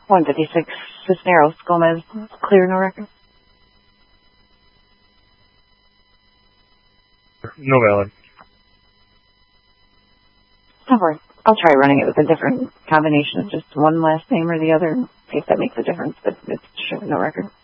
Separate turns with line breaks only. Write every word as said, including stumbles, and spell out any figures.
one fifty-six Cisneros, Gomez, clear, no record.
No valid.
Don't worry. I'll try running it with a different combination of just one last name or the other, see if that makes a difference, but it's sure no record.